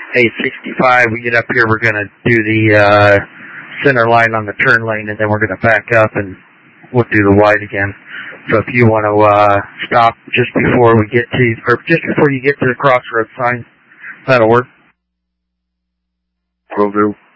A65, we get up here, we're going to do the center line on the turn lane, and then we're going to back up and we'll do the wide again. So if you want to stop just before we get to, or just before you get to the crossroads sign, that'll work. Will do.